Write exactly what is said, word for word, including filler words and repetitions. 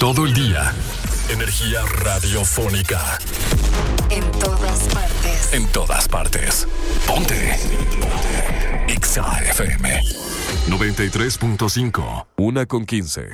Todo el día. Energía radiofónica. En todas partes. En todas partes. Ponte. Ponte. Exa F M. noventa y tres punto cinco. Una con quince.